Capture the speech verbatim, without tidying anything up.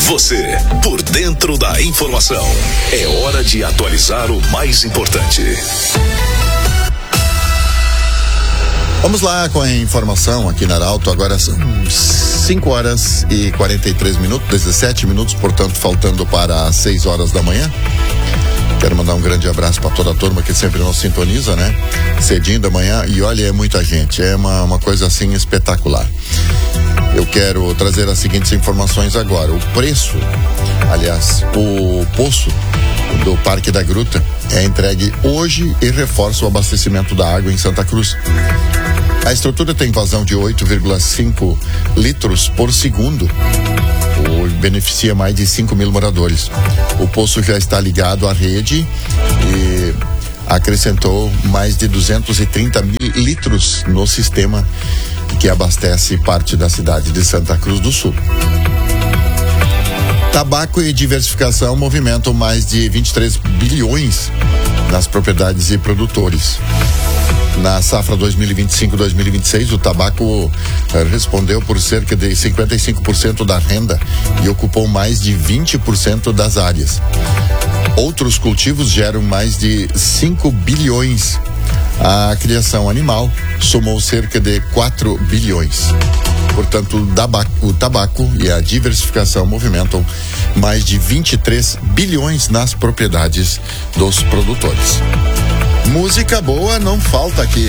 Você, por dentro da informação. É hora de atualizar o mais importante. Vamos lá com a informação aqui na Arauto. Agora são cinco horas e quarenta e três minutos, dezessete minutos, portanto, faltando para seis horas da manhã. Quero mandar um grande abraço para toda a turma que sempre nos sintoniza, né? Cedinho da manhã, e olha, é muita gente, é uma, uma coisa assim espetacular. Eu quero trazer as seguintes informações agora. O preço, aliás, o poço do Parque da Gruta é entregue hoje e reforça o abastecimento da água em Santa Cruz. A estrutura tem vazão de oito vírgula cinco litros por segundo. O, beneficia mais de cinco mil moradores. O poço já está ligado à rede e acrescentou mais de duzentos e trinta mil litros no sistema que abastece parte da cidade de Santa Cruz do Sul. Tabaco e diversificação movimentam mais de vinte e três bilhões nas propriedades e produtores. Na safra dois mil e vinte e cinco, dois mil e vinte e seis, o tabaco eh, respondeu por cerca de cinquenta e cinco por cento da renda e ocupou mais de vinte por cento das áreas. Outros cultivos geram mais de cinco bilhões. A criação animal somou cerca de quatro bilhões. Portanto, o tabaco e a diversificação movimentam mais de vinte e três bilhões nas propriedades dos produtores. Música boa não falta aqui.